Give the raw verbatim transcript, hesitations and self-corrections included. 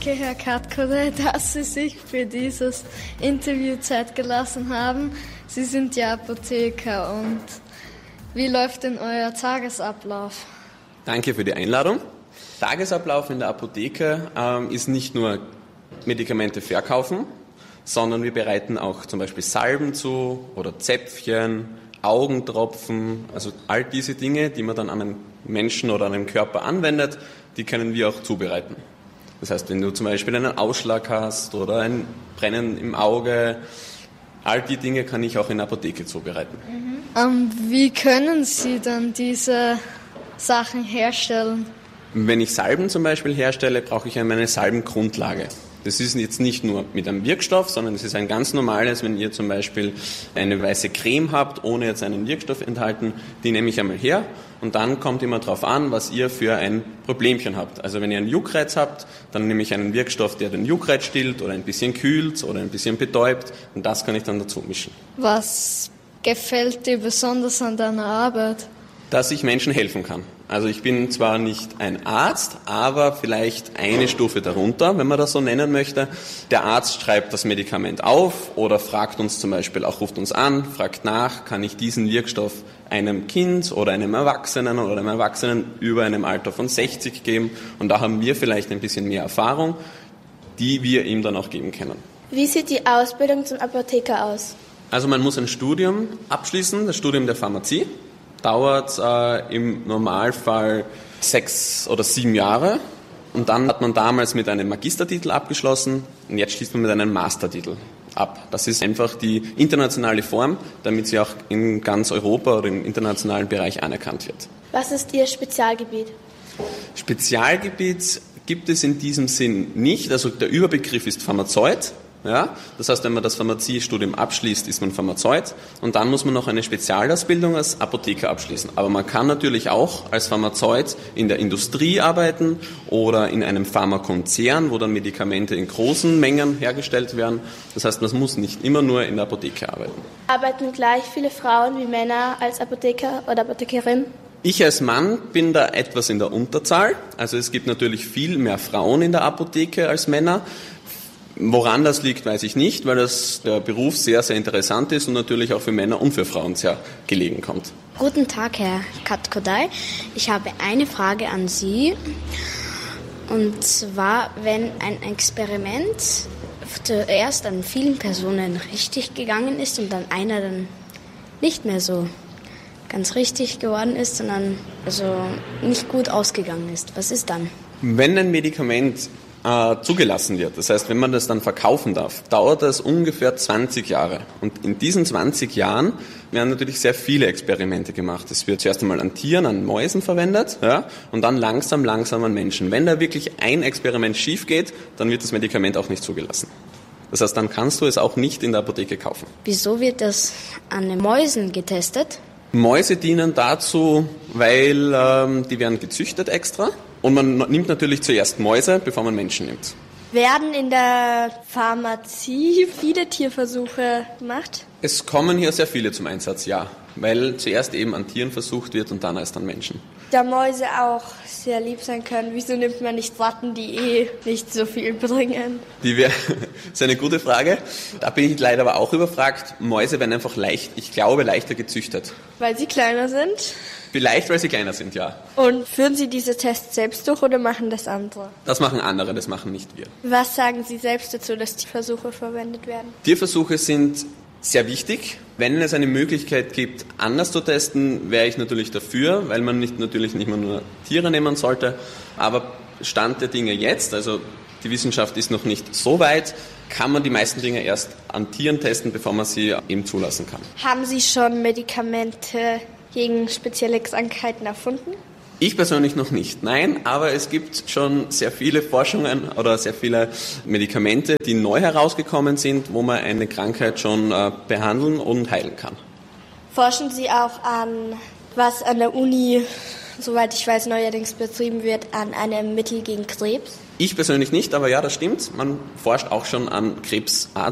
Danke, Herr Katkode, dass Sie sich für dieses Interview Zeit gelassen haben. Sie sind ja Apotheker und wie läuft denn euer Tagesablauf? Danke für die Einladung. Tagesablauf in der Apotheke ähm, ist nicht nur Medikamente verkaufen, sondern wir bereiten auch zum Beispiel Salben zu oder Zäpfchen, Augentropfen, also all diese Dinge, die man dann an einem Menschen oder an einem Körper anwendet, die können wir auch zubereiten. Das heißt, wenn du zum Beispiel einen Ausschlag hast oder ein Brennen im Auge, all die Dinge kann ich auch in der Apotheke zubereiten. Mhm. Ähm, wie können Sie dann diese Sachen herstellen? Wenn ich Salben zum Beispiel herstelle, brauche ich eine Salbengrundlage. Das ist jetzt nicht nur mit einem Wirkstoff, sondern es ist ein ganz normales, wenn ihr zum Beispiel eine weiße Creme habt, ohne jetzt einen Wirkstoff enthalten, die nehme ich einmal her und dann kommt immer darauf an, was ihr für ein Problemchen habt. Also wenn ihr einen Juckreiz habt, dann nehme ich einen Wirkstoff, der den Juckreiz stillt oder ein bisschen kühlt oder ein bisschen betäubt und das kann ich dann dazu mischen. Was gefällt dir besonders an deiner Arbeit? Dass ich Menschen helfen kann. Also ich bin zwar nicht ein Arzt, aber vielleicht eine Stufe darunter, wenn man das so nennen möchte. Der Arzt schreibt das Medikament auf oder fragt uns zum Beispiel auch, ruft uns an, fragt nach, kann ich diesen Wirkstoff einem Kind oder einem Erwachsenen oder einem Erwachsenen über einem Alter von sechzig geben. Und da haben wir vielleicht ein bisschen mehr Erfahrung, die wir ihm dann auch geben können. Wie sieht die Ausbildung zum Apotheker aus? Also man muss ein Studium abschließen, das Studium der Pharmazie. Dauert äh, im Normalfall sechs oder sieben Jahre und dann hat man damals mit einem Magistertitel abgeschlossen und jetzt schließt man mit einem Mastertitel ab. Das ist einfach die internationale Form, damit sie auch in ganz Europa oder im internationalen Bereich anerkannt wird. Was ist Ihr Spezialgebiet? Spezialgebiet gibt es in diesem Sinn nicht, also der Überbegriff ist Pharmazeut. Ja, das heißt, wenn man das Pharmaziestudium abschließt, ist man Pharmazeut und dann muss man noch eine Spezialausbildung als Apotheker abschließen. Aber man kann natürlich auch als Pharmazeut in der Industrie arbeiten oder in einem Pharmakonzern, wo dann Medikamente in großen Mengen hergestellt werden. Das heißt, man muss nicht immer nur in der Apotheke arbeiten. Arbeiten gleich viele Frauen wie Männer als Apotheker oder Apothekerin? Ich als Mann bin da etwas in der Unterzahl. Also es gibt natürlich viel mehr Frauen in der Apotheke als Männer. Woran das liegt, weiß ich nicht, weil das, der Beruf sehr, sehr interessant ist und natürlich auch für Männer und für Frauen sehr gelegen kommt. Guten Tag, Herr Katkodai. Ich habe eine Frage an Sie. Und zwar, wenn ein Experiment zuerst an vielen Personen richtig gegangen ist und dann einer dann nicht mehr so ganz richtig geworden ist, sondern also nicht gut ausgegangen ist. Was ist dann? Wenn ein Medikament zugelassen wird. Das heißt, wenn man das dann verkaufen darf, dauert das ungefähr zwanzig Jahre. Und in diesen zwanzig Jahren werden natürlich sehr viele Experimente gemacht. Es wird zuerst einmal an Tieren, an Mäusen verwendet, ja, und dann langsam, langsam an Menschen. Wenn da wirklich ein Experiment schief geht, dann wird das Medikament auch nicht zugelassen. Das heißt, dann kannst du es auch nicht in der Apotheke kaufen. Wieso wird das an den Mäusen getestet? Mäuse dienen dazu, weil ähm, die werden gezüchtet extra. Und man nimmt natürlich zuerst Mäuse, bevor man Menschen nimmt. Werden in der Pharmazie viele Tierversuche gemacht? Es kommen hier sehr viele zum Einsatz, ja. Weil zuerst eben an Tieren versucht wird und dann erst an Menschen. Da Mäuse auch sehr lieb sein können, wieso nimmt man nicht Ratten, die eh nicht so viel bringen? Die wär, das ist eine gute Frage. Da bin ich leider aber auch überfragt. Mäuse werden einfach leicht, ich glaube, leichter gezüchtet. Weil sie kleiner sind? Vielleicht, weil sie kleiner sind, ja. Und führen Sie diese Tests selbst durch oder machen das andere? Das machen andere, das machen nicht wir. Was sagen Sie selbst dazu, dass Tierversuche verwendet werden? Tierversuche sind sehr wichtig. Wenn es eine Möglichkeit gibt, anders zu testen, wäre ich natürlich dafür, weil man nicht, natürlich nicht mehr nur Tiere nehmen sollte. Aber Stand der Dinge jetzt, also die Wissenschaft ist noch nicht so weit, kann man die meisten Dinge erst an Tieren testen, bevor man sie eben zulassen kann. Haben Sie schon Medikamente gegen spezielle Krankheiten erfunden? Ich persönlich noch nicht, nein, aber es gibt schon sehr viele Forschungen oder sehr viele Medikamente, die neu herausgekommen sind, wo man eine Krankheit schon äh, behandeln und heilen kann. Forschen Sie auch an, was an der Uni, soweit ich weiß, neuerdings betrieben wird, an einem Mittel gegen Krebs? Ich persönlich nicht, aber ja, das stimmt. Man forscht auch schon an Krebsarten